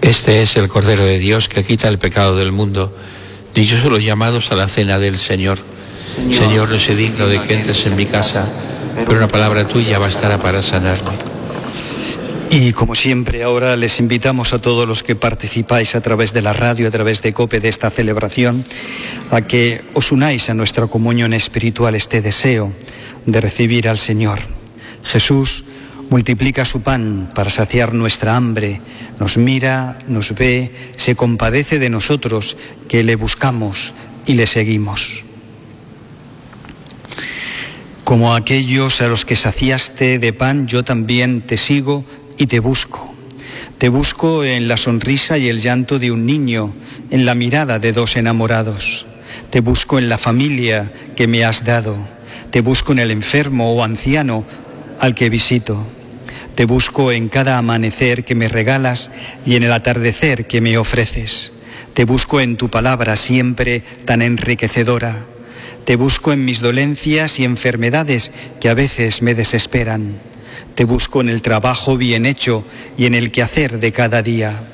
Este es el Cordero de Dios que quita el pecado del mundo. Dichosos los llamados a la cena del Señor. Señor, no soy digno de que entres en mi casa, pero una palabra tuya bastará para sanarme. Y como siempre, ahora les invitamos a todos los que participáis a través de la radio, a través de COPE, de esta celebración, a que os unáis a nuestra comunión espiritual, este deseo de recibir al Señor. Jesús multiplica su pan para saciar nuestra hambre, nos mira, nos ve, se compadece de nosotros, que le buscamos y le seguimos. Como aquellos a los que saciaste de pan, yo también te sigo y te busco. Te busco en la sonrisa y el llanto de un niño, en la mirada de dos enamorados. Te busco en la familia que me has dado. Te busco en el enfermo o anciano al que visito. Te busco en cada amanecer que me regalas y en el atardecer que me ofreces. Te busco en tu palabra siempre tan enriquecedora. Te busco en mis dolencias y enfermedades que a veces me desesperan. Te busco en el trabajo bien hecho y en el quehacer de cada día.